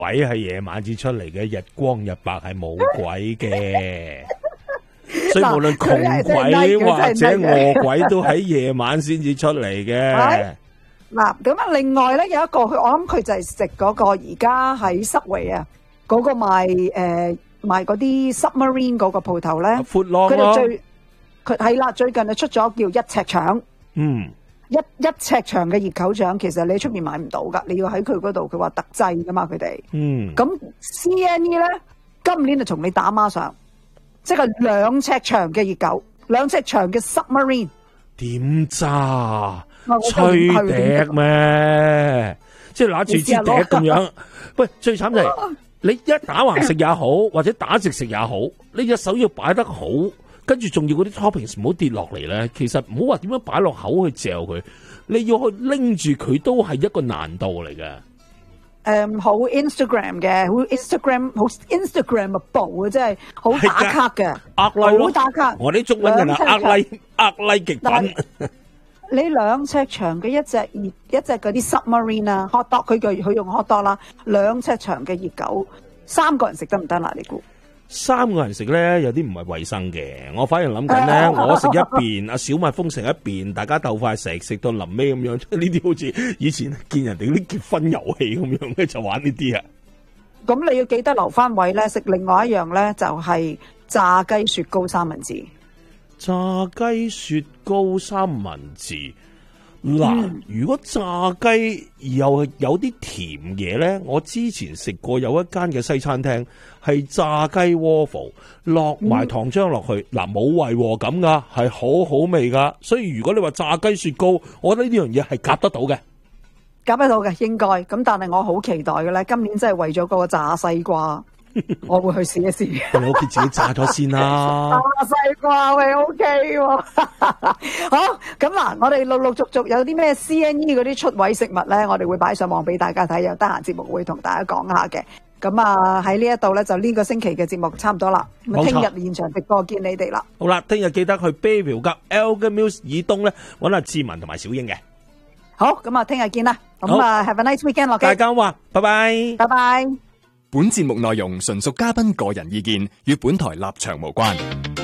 鬼係夜晚至出嚟嘅，日光日白係冇鬼嘅。所以無論窮鬼或者餓鬼都喺夜晚先至出嚟嘅。 嗱，咁啊，另外咧有一個，我諗佢就係食嗰個而家喺Subway啊，嗰個賣嗰啲 submarine 嗰個鋪頭咧， 闊浪佢咯。 哋佢係啦，最近就出咗叫一尺腸，一尺長嘅熱狗腸，其實你喺出面買唔到噶，你要喺佢嗰度，佢話特製噶嘛，佢哋。咁 CNE 咧，今年就同你打孖上，即係2尺長嘅熱狗，2尺長嘅 submarine。 點揸？吹笛咩？即係拿住支笛咁樣。喂，最慘就係你一打橫食也好，或者打直食也好，你隻手要擺得好，跟住仲要嗰啲 toppings 唔好跌落嚟咧。其實唔好話點樣擺落口去嚼佢，你要去拎住佢都係一個難度嚟嘅。 好 Instagram 嘅，好 Instagramable 嘅，即係好打卡嘅，好打卡。 我啲中文人呃 like 極品。 你2尺長嘅一隻嗰啲 submarine 啊 hot dog， 佢用 hot dog 啦，2尺長嘅熱狗，3個人食得唔得啦？你估 ？3個人食咧，有啲唔係衛生嘅。我反而諗緊咧，我食一邊，阿小蜜蜂食一邊，大家鬥快食到臨尾咁樣。呢啲好似以前見人哋啲結婚遊戲咁樣咧，就玩呢啲啊。 咁你要記得留翻位咧，食另外一樣咧，就係炸雞雪糕三文治。 炸雞雪糕三文治嗱，如果炸雞又有啲甜嘢咧，我之前食過有一間嘅西餐廳係炸雞 waffle 落埋糖漿落去，嗱冇違和感噶，係好好味噶。所以如果你話炸雞雪糕，我覺得呢樣嘢係夾得到嘅， 夾得到嘅應該。咁但係我好期待嘅咧，今年真係為咗嗰個炸西瓜。我會去試一試。 你屋企自己炸咗先啦。 炸西瓜喂 OK 喎。好，咁嗱，我哋陸陸續續有啲咩 CNE 嗰啲出位食物咧，我哋會擺上網俾大家睇，有得閒節目會同大家講下嘅。咁啊喺呢一度咧，就呢個星期嘅節目差唔多啦。咁聽日現場直播見你哋啦。 好啦，聽日記得去 Bayview 及 Elgin Mills 以東咧，揾阿志文同埋小英嘅。 好，咁啊，聽日見啦。咁啊 ，Have a nice weekend，落機。 大家話，拜拜。 拜拜。 本節目內容純屬嘉賓個人意見，與本台立場無關。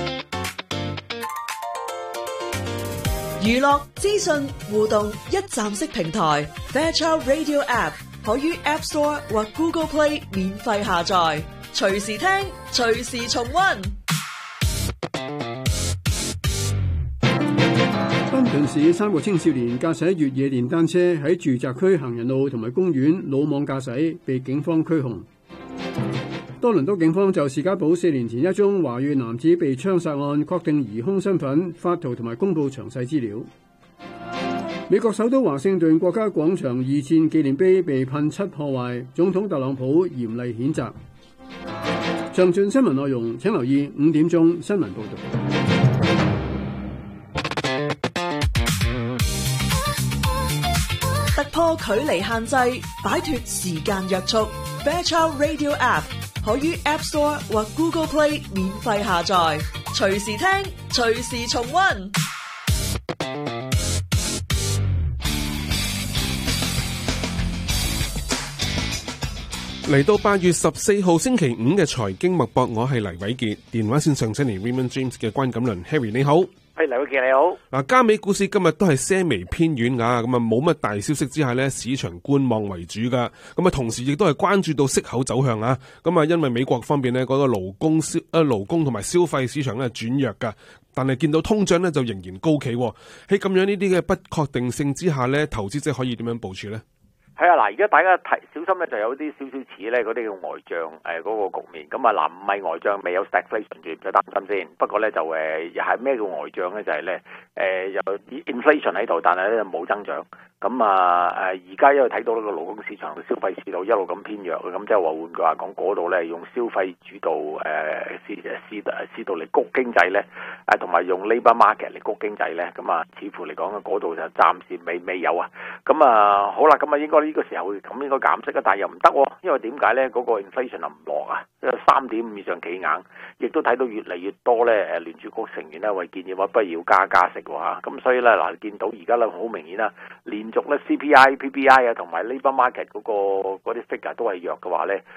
娛樂資訊互動一站式平台 Fairchild Radio App 可於 App Store 或 Google Play 免費下載，隨時聽，隨時重溫。 深圳市3個青少年駕駛越野電單車喺住宅區行人路同埋公園魯莽駕駛，被警方拘控。多倫多警方就士嘉堡4年前一宗華裔男子被槍殺案確定疑兇身份、法圖同埋公佈詳細資料。美國首都華盛頓國家廣場2戰紀念碑被噴漆破壞，總統特朗普嚴厲譴責。詳盡新聞內容請留意5點鐘新聞報導。 突破距離限制，擺脫時間約束。Fairchild Radio App 可於 App Store 或 Google Play 免費下載，隨時聽，隨時重溫。 嚟到8月14號星期五嘅財經脈搏，我係黎偉傑，電話線上請嚟 Raymond James 嘅關錦麟 Harry， 你好。 黎偉傑你好。嗱， 加美股市今日都係些微偏軟噶，咁啊冇乜大消息之下呢，市場觀望為主噶，咁啊同時亦都係關注到息口走向啊，咁啊因為美國方面呢嗰個勞工同埋消費市場咧轉弱噶，但係見到通脹呢就仍然高企，喺咁樣呢啲嘅不確定性之下呢，投資者可以點樣部署呢？ 係啊，嗱，而家大家小心咧，就有啲少少似咧嗰啲叫外脹嗰個局面。咁啊嗱，唔係外脹，未有 stagflation 住，唔使擔心先。不過咧就係咩叫外脹咧？就係咧有 inflation 喺度，但係咧冇增長。咁而家因為睇到呢個勞工市場、消費市道一路咁偏弱，咁即係話換句話講，嗰度咧用消費主導市道嚟谷經濟咧，同埋用 labour market 嚟谷經濟咧，咁啊似乎嚟講嗰度就暫時未有啊。咁啊好啦，咁啊應該呢個時候咁應該減息啊，但係又唔得喎，因為點解咧？嗰個 inflation 又唔落啊，3.5以上企硬，亦都睇到越嚟越多咧聯儲局成員咧為建議話不如要加息喎嚇。咁所以咧嗱，見到而家咧好明顯啦，連連續咧 CPI、PPI 啊同埋 labour market 嗰啲 figure 都係弱嘅話咧，